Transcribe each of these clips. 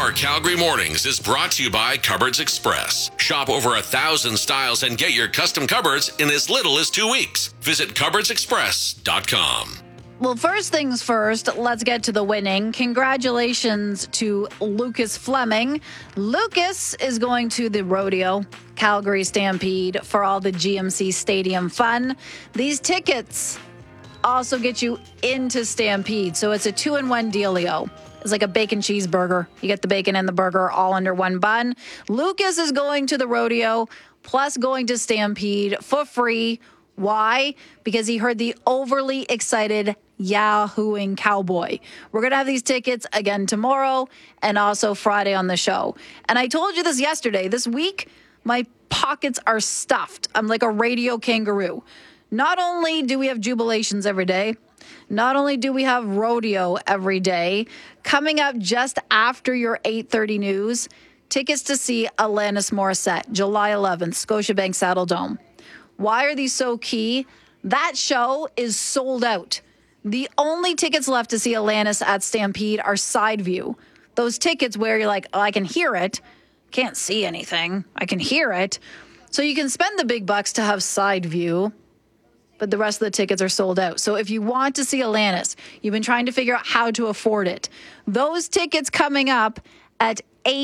Our Calgary Mornings is brought to you by Cupboards Express. Shop over 1,000 styles and get your custom cupboards in as little as 2 weeks. Visit cupboardsexpress.com. Well, first things first, let's get to the winning. Congratulations to Lucas Fleming. Lucas is going to the rodeo, Calgary Stampede, for all the GMC Stadium fun. These tickets also get you into Stampede, so it's a 2-in-1 dealio. It's like a bacon cheeseburger. You get the bacon and the burger all under one bun. Lucas is going to the rodeo, plus going to Stampede for free. Why? Because he heard the overly excited yahooing cowboy. We're going to have these tickets again tomorrow and also Friday on the show. And I told you this yesterday. This week, my pockets are stuffed. I'm like a radio kangaroo. Not only do we have jubilations every day, not only do we have rodeo every day, coming up just after your 8:30 news, tickets to see Alanis Morissette, July 11th, Scotiabank Saddledome. Why are these so key? That show is sold out. The only tickets left to see Alanis at Stampede are side view. Those tickets where you're like, oh, I can hear it. Can't see anything. I can hear it. So you can spend the big bucks to have side view, but the rest of the tickets are sold out. So if you want to see Alanis, you've been trying to figure out how to afford it. Those tickets coming up at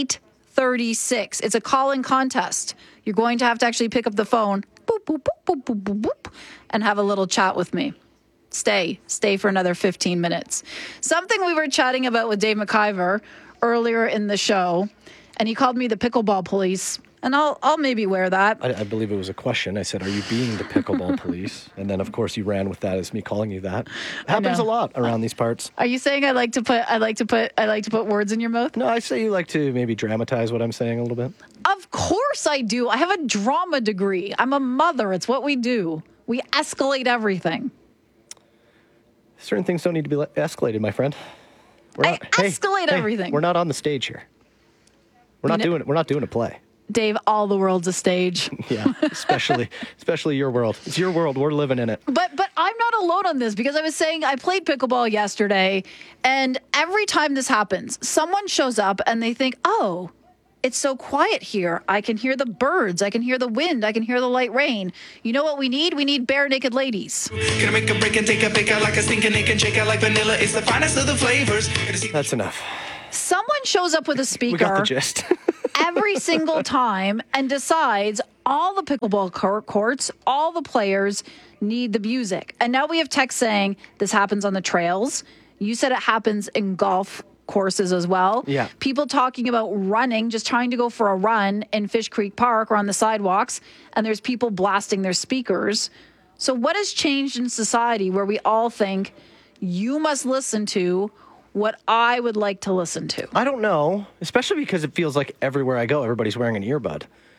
8:36. It's a call-in contest. You're going to have to actually pick up the phone, boop, boop, boop, boop, boop, boop, boop, and have a little chat with me. Stay for another 15 minutes. Something we were chatting about with Dave McIver earlier in the show, and he called me the pickleball police. And I'll maybe wear that. I believe it was a question. I said, are you being the pickleball police? And then, of course, you ran with that as me calling you that. It happens a lot around these parts. Are you saying I like to put words in your mouth? No, I say you like to maybe dramatize what I'm saying a little bit. Of course I do. I have a drama degree. I'm a mother. It's what we do. We escalate everything. Certain things don't need to be escalated, my friend. I escalate everything. We're not on the stage here. We're not doing a play. Dave, all the world's a stage. Yeah, especially your world. It's your world. We're living in it. But I'm not alone on this, because I was saying I played pickleball yesterday, and every time this happens, someone shows up and they think, oh, it's so quiet here. I can hear the birds. I can hear the wind. I can hear the light rain. You know what we need? We need bare naked ladies. Gonna make a break and take a pick out like a stinking naked shake out like vanilla. It's the finest of the flavors. That's enough. Someone shows up with a speaker. We got the gist. Every single time, and decides all the pickleball courts, all the players need the music. And now we have text saying this happens on the trails. You said it happens in golf courses as well. Yeah. People talking about running, just trying to go for a run in Fish Creek Park or on the sidewalks, and there's people blasting their speakers. So what has changed in society where we all think you must listen to what I would like to listen to? I don't know, especially because it feels like everywhere I go, everybody's wearing an earbud.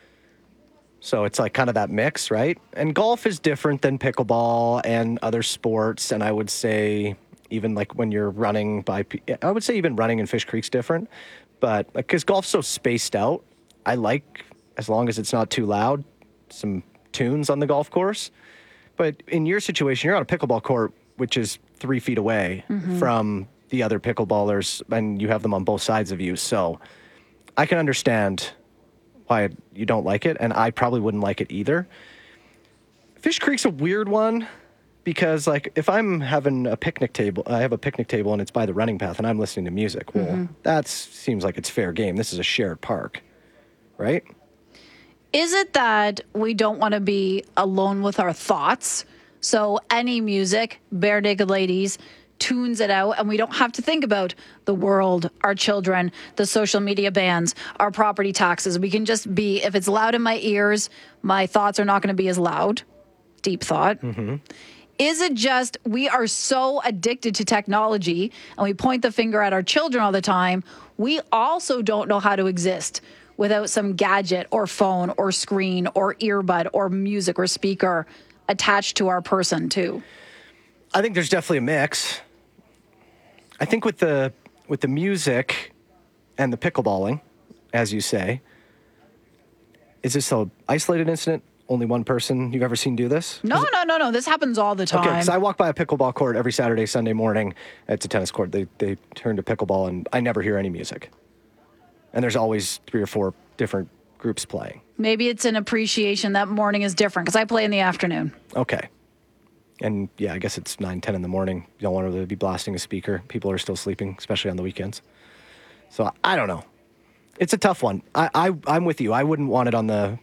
So it's like kind of that mix, right? And golf is different than pickleball and other sports. And I would say even like when you're running I would say even running in Fish Creek's different. But because golf's so spaced out, I like, as long as it's not too loud, some tunes on the golf course. But in your situation, you're on a pickleball court, which is 3 feet away from the other pickleballers, and you have them on both sides of you. So I can understand why you don't like it, and I probably wouldn't like it either. Fish Creek's a weird one because, like, if I'm having a picnic table, I have a picnic table and it's by the running path and I'm listening to music. Well, that seems like it's fair game. This is a shared park, right? Is it that we don't want to be alone with our thoughts? So any music, bare naked ladies, tunes it out, and we don't have to think about the world, our children, the social media bans, our property taxes. We can just be, if it's loud in my ears, my thoughts are not going to be as loud. Deep thought. Is it just we are so addicted to technology and we point the finger at our children all the time, we also don't know how to exist without some gadget or phone or screen or earbud or music or speaker attached to our person too? I think there's definitely a mix. I think with the music and the pickleballing, as you say, is this an isolated incident? Only one person you've ever seen do this? No. This happens all the time. Okay, because I walk by a pickleball court every Saturday, Sunday morning. It's a tennis court. They turn to pickleball, and I never hear any music. and there's always 3 or 4 different groups playing. Maybe it's an appreciation that morning is different because I play in the afternoon. Okay. And yeah, I guess it's 9, 10 in the morning. You don't want to be blasting a speaker. People are still sleeping, especially on the weekends. So I don't know. It's a tough one. I'm with you. I wouldn't want it on the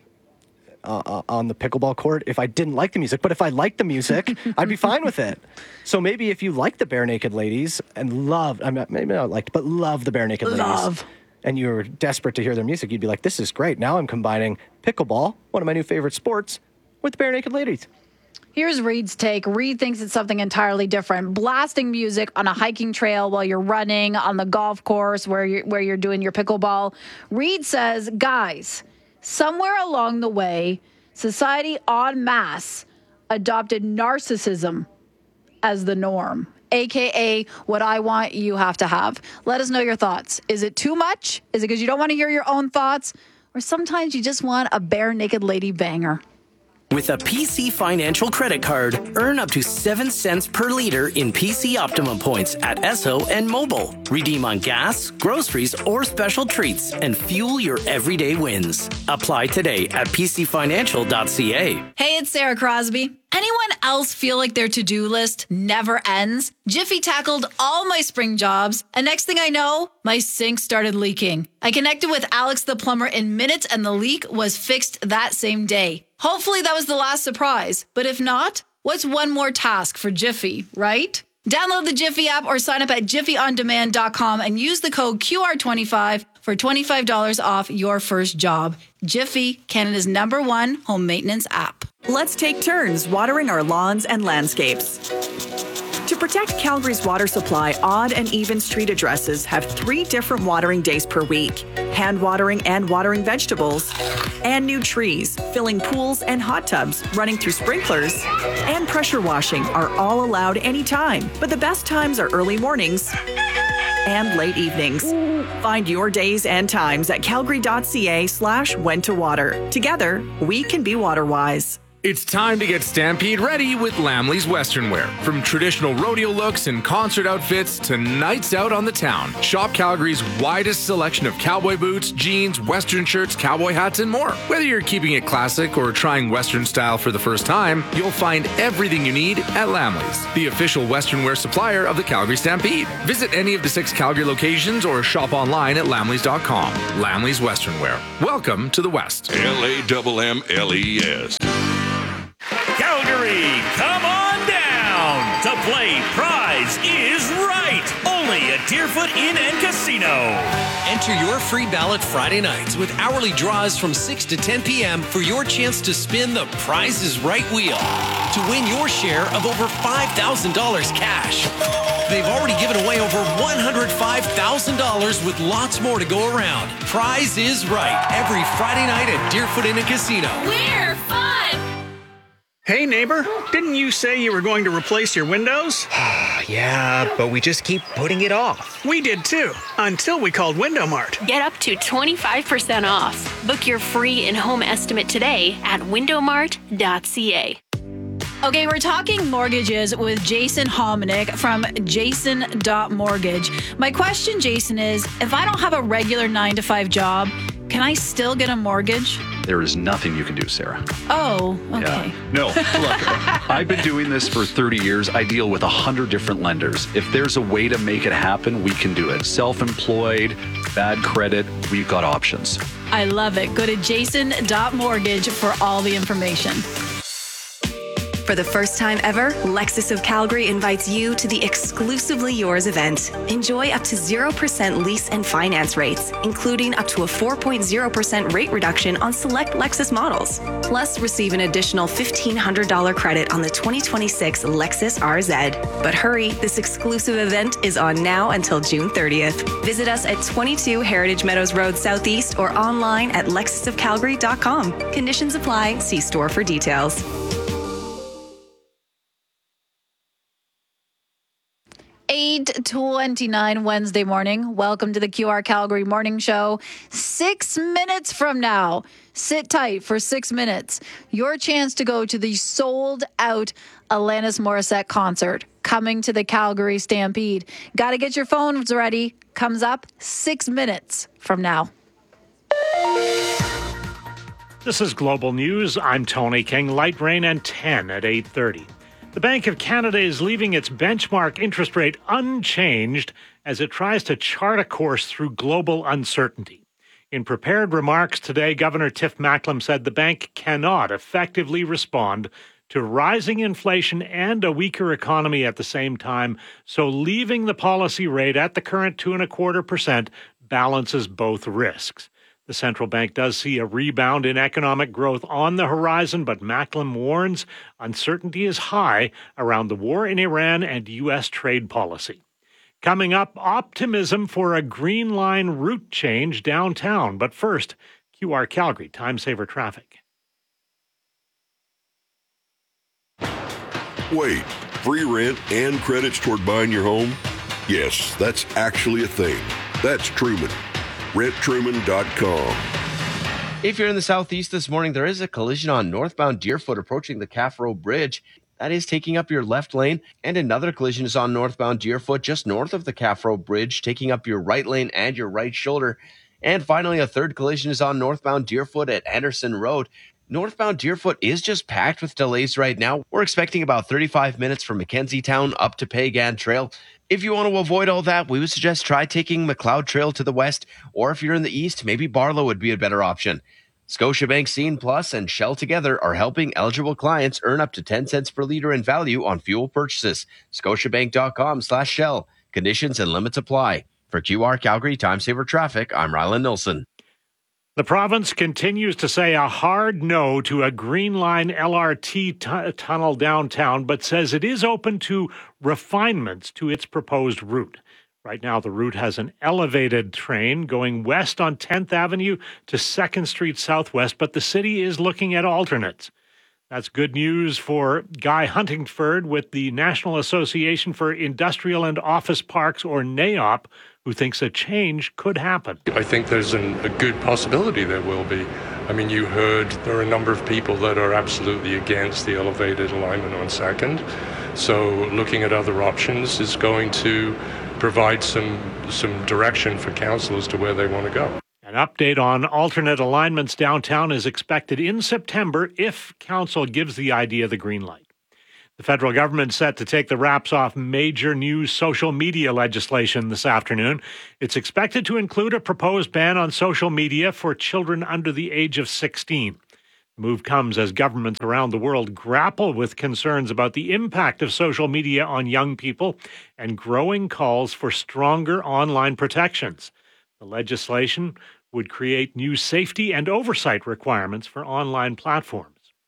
pickleball court if I didn't like the music. But if I liked the music, I'd be fine with it. So maybe if you like the Bare Naked Ladies and maybe not liked, but love the Bare Naked Ladies. And you're desperate to hear their music, you'd be like, this is great. Now I'm combining pickleball, one of my new favorite sports, with the Bare Naked Ladies. Here's Reed's take. Reed thinks it's something entirely different. Blasting music on a hiking trail while you're running, on the golf course where you're doing your pickleball. Reed says, guys, somewhere along the way, society en masse adopted narcissism as the norm. AKA, what I want, you have to have. Let us know your thoughts. Is it too much? Is it because you don't want to hear your own thoughts? Or sometimes you just want a Bare Naked Lady banger? With a PC Financial credit card, earn up to 7 cents per liter in PC Optimum points at Esso and Mobile. Redeem on gas, groceries, or special treats and fuel your everyday wins. Apply today at pcfinancial.ca. Hey, it's Sarah Crosby. Anyone else feel like their to-do list never ends? Jiffy tackled all my spring jobs, and next thing I know, my sink started leaking. I connected with Alex the plumber in minutes, and the leak was fixed that same day. Hopefully that was the last surprise, but if not, what's one more task for Jiffy, right? Download the Jiffy app or sign up at jiffyondemand.com and use the code QR25 for $25 off your first job. Jiffy, Canada's #1 home maintenance app. Let's take turns watering our lawns and landscapes. To protect Calgary's water supply, odd and even street addresses have 3 different watering days per week. Hand watering and watering vegetables. And new trees, filling pools and hot tubs, running through sprinklers. And pressure washing are all allowed anytime. But the best times are early mornings and late evenings. Find your days and times at calgary.ca/when to water. Together, we can be water wise. It's time to get Stampede ready with Lamley's Western Wear. From traditional rodeo looks and concert outfits to nights out on the town. Shop Calgary's widest selection of cowboy boots, jeans, Western shirts, cowboy hats, and more. Whether you're keeping it classic or trying Western style for the first time, you'll find everything you need at Lamley's, the official Western wear supplier of the Calgary Stampede. Visit any of the 6 Calgary locations or shop online at lamleys.com. Lamley's Western Wear. Welcome to the West. LAMMLES. Calgary, come on down to play Prize is Right, only at Deerfoot Inn and Casino. Enter your free ballot Friday nights with hourly draws from 6 to 10 p.m. for your chance to spin the Prize is Right wheel to win your share of over $5,000 cash. They've already given away over $105,000 with lots more to go around. Prize is Right, every Friday night at Deerfoot Inn and Casino. We're fun! Hey, neighbor, didn't you say you were going to replace your windows? Yeah, but we just keep putting it off. We did too, until we called Window Mart. Get up to 25% off. Book your free in-home estimate today at windowmart.ca. Okay, we're talking mortgages with Jason Hominick from jason.mortgage. My question, Jason, is if I don't have a regular 9-to-5 job, can I still get a mortgage? There is nothing you can do, Sarah. Oh, okay. Yeah. No, look, I've been doing this for 30 years. I deal with 100 different lenders. If there's a way to make it happen, we can do it. Self-employed, bad credit, we've got options. I love it. Go to jason.mortgage for all the information. For the first time ever, Lexus of Calgary invites you to the Exclusively Yours event. Enjoy up to 0% lease and finance rates, including up to a 4.0% rate reduction on select Lexus models. Plus, receive an additional $1,500 credit on the 2026 Lexus RZ. But hurry, this exclusive event is on now until June 30th. Visit us at 22 Heritage Meadows Road Southeast or online at lexusofcalgary.com. Conditions apply. See store for details. 8:29 Wednesday morning. Welcome to the QR Calgary Morning Show. 6 minutes from now, sit tight for 6 minutes. Your chance to go to the sold-out Alanis Morissette concert coming to the Calgary Stampede. Got to get your phones ready. Comes up 6 minutes from now. This is Global News. I'm Tony King. Light rain and 10 at 8:30. The Bank of Canada is leaving its benchmark interest rate unchanged as it tries to chart a course through global uncertainty. In prepared remarks today, Governor Tiff Macklem said the bank cannot effectively respond to rising inflation and a weaker economy at the same time, so leaving the policy rate at the current 2.25% balances both risks. The central bank does see a rebound in economic growth on the horizon, but Macklem warns uncertainty is high around the war in Iran and U.S. trade policy. Coming up, optimism for a Green Line route change downtown. But first, QR Calgary, Time Saver Traffic. Wait, free rent and credits toward buying your home? Yes, that's actually a thing. That's Truman. RentTruman.com. If you're in the southeast this morning, there is a collision on northbound Deerfoot approaching the Calf Row Bridge. That is taking up your left lane, and another collision is on northbound Deerfoot just north of the Calf Row Bridge, taking up your right lane and your right shoulder. And finally, a third collision is on northbound Deerfoot at Anderson Road. Northbound Deerfoot is just packed with delays right now. We're expecting about 35 minutes from Mackenzie Town up to Pagan Trail. If you want to avoid all that, we would suggest try taking McLeod Trail to the west, or if you're in the east, maybe Barlow would be a better option. Scotiabank Scene Plus and Shell together are helping eligible clients earn up to 10 cents per liter in value on fuel purchases. Scotiabank.com/Shell. Conditions and limits apply. For QR Calgary Time Saver Traffic, I'm Rylan Nilsson. The province continues to say a hard no to a Green Line LRT tunnel downtown, but says it is open to refinements to its proposed route. Right now, the route has an elevated train going west on 10th Avenue to 2nd Street Southwest, but the city is looking at alternates. That's good news for Guy Huntingford with the National Association for Industrial and Office Parks, or NAOP, who thinks a change could happen. I think there's a good possibility there will be. I mean, you heard there are a number of people that are absolutely against the elevated alignment on 2nd. So looking at other options is going to provide some direction for council as to where they want to go. An update on alternate alignments downtown is expected in September if council gives the idea the green light. The federal government set to take the wraps off major new social media legislation this afternoon. It's expected to include a proposed ban on social media for children under the age of 16. The move comes as governments around the world grapple with concerns about the impact of social media on young people and growing calls for stronger online protections. The legislation would create new safety and oversight requirements for online platforms.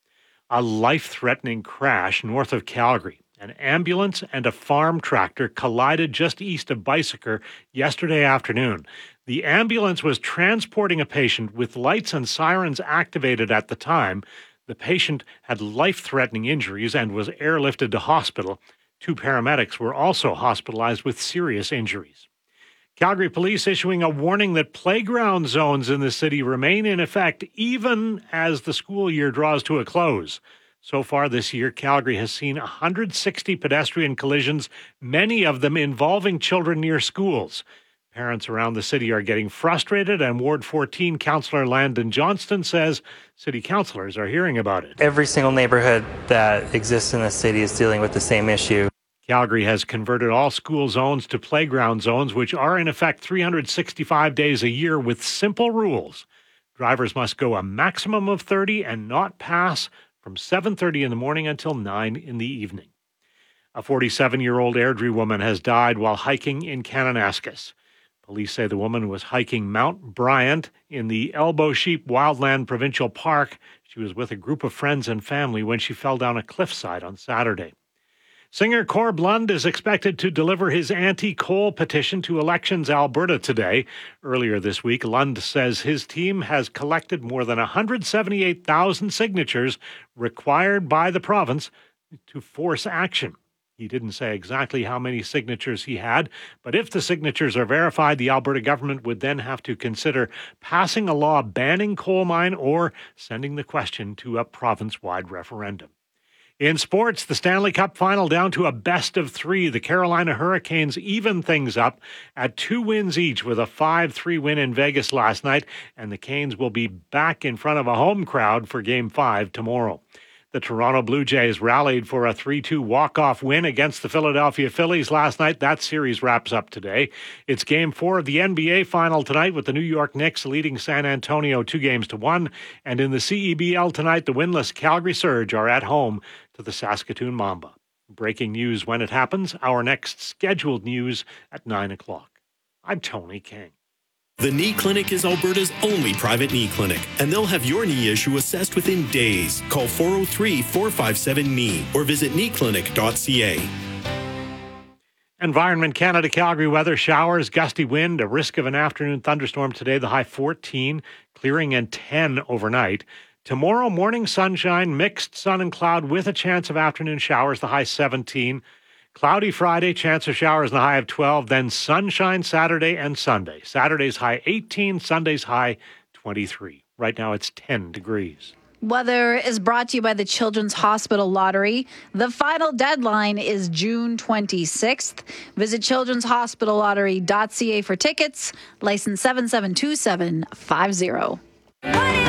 A life-threatening crash north of Calgary. An ambulance and a farm tractor collided just east of Bicycle yesterday afternoon. The ambulance was transporting a patient with lights and sirens activated at the time. The patient had life-threatening injuries and was airlifted to hospital. 2 paramedics were also hospitalized with serious injuries. Calgary police issuing a warning that playground zones in the city remain in effect even as the school year draws to a close. So far this year, Calgary has seen 160 pedestrian collisions, many of them involving children near schools. Parents around the city are getting frustrated, and Ward 14 Councillor Landon Johnston says city councillors are hearing about it. Every single neighborhood that exists in the city is dealing with the same issue. Calgary has converted all school zones to playground zones, which are in effect 365 days a year with simple rules. Drivers must go a maximum of 30 and not pass from 7:30 in the morning until 9 in the evening. A 47-year-old Airdrie woman has died while hiking in Kananaskis. Police say the woman was hiking Mount Bryant in the Elbow Sheep Wildland Provincial Park. She was with a group of friends and family when she fell down a cliffside on Saturday. Singer Corb Lund is expected to deliver his anti-coal petition to Elections Alberta today. Earlier this week, Lund says his team has collected more than 178,000 signatures required by the province to force action. He didn't say exactly how many signatures he had, but if the signatures are verified, the Alberta government would then have to consider passing a law banning coal mine or sending the question to a province-wide referendum. In sports, the Stanley Cup final down to a best of 3. The Carolina Hurricanes even things up at 2 wins each with a 5-3 win in Vegas last night, and the Canes will be back in front of a home crowd for Game 5 tomorrow. The Toronto Blue Jays rallied for a 3-2 walk-off win against the Philadelphia Phillies last night. That series wraps up today. It's Game 4 of the NBA final tonight with the New York Knicks leading San Antonio 2-1. And in the CEBL tonight, the winless Calgary Surge are at home to the Saskatoon Mamba. Breaking news when it happens. Our next scheduled news at 9 o'clock. I'm Tony King. The Knee Clinic is Alberta's only private knee clinic, and they'll have your knee issue assessed within days. Call 403-457-KNEE or visit kneeclinic.ca. Environment Canada Calgary weather, showers, gusty wind, a risk of an afternoon thunderstorm today, the high 14, clearing and 10 overnight. Tomorrow, morning sunshine, mixed sun and cloud with a chance of afternoon showers, the high 17. Cloudy Friday, chance of showers and a high of 12. Then sunshine Saturday and Sunday. Saturday's high 18, Sunday's high 23. Right now it's 10 degrees. Weather is brought to you by the Children's Hospital Lottery. The final deadline is June 26th. Visit childrenshospitallottery.ca for tickets. License 772750.